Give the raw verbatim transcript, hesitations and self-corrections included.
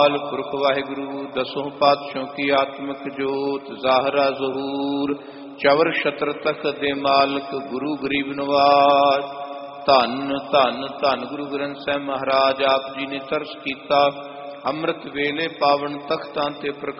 ਅਕਾਲ ਪੁਰਖ ਵਾਹਿਗੁਰੂ ਦਸੋਂ ਪਾਤਸ਼ਾਹਾਂ ਕੀ ਆਤਮਿਕ ਜੋਤ ਜ਼ਾਹਰਾ ਜ਼ਹੂਰ ਚਵਰ ਛਤਰ ਤਖਤ ਦੇ ਮਾਲਕ ਗੁਰੂ ਗਰੀਬ ਨਵਾਜ। ਧੰਨ ਧੰਨ ਧੰਨ ਗੁਰੂ ਗ੍ਰੰਥ ਸਾਹਿਬ ਮਹਾਰਾਜ। ਆਪ ਜੀ ਨੇ ਤਰਸ ਕੀਤਾ ਅੰਮ੍ਰਿਤ ਵੇਲੇ ਪਾਵਨ ਤਖਤਾਂ ਤੇ ਪ੍ਰਕਾਸ਼